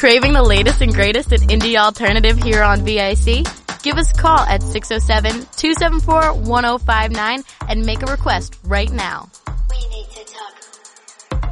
Craving the latest and greatest in indie alternative here on VIC? Give us a call at 607-274-1059 and make a request right now. We need to talk